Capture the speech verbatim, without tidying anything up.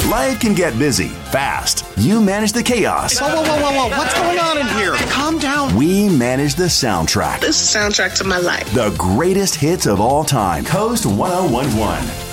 Life can get busy fast. You manage the chaos. Whoa, whoa, whoa, whoa, whoa. What's going on in here? Calm down. We manage the soundtrack. This is the soundtrack to my life. The greatest hits of all time. Coast one oh one point one.